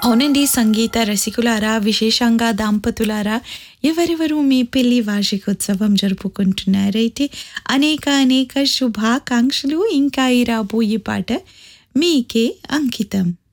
అవునండి. సంగీత రసికులారా, విశేషంగా దంపతులారా, ఎవరెవరు మీ పెళ్లి వార్షికోత్సవం జరుపుకుంటున్నారైతే అనేక అనేక శుభాకాంక్షలు. ఇంకా ఈ రాబోయే పాట మీకే అంకితం.